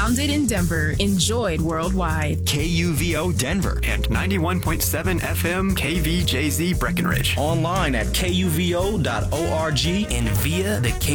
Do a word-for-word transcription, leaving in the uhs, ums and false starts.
Founded in Denver, enjoyed worldwide. K U V O Denver and ninety-one point seven F M K V J Z Breckenridge. Online at K U V O dot org and via the K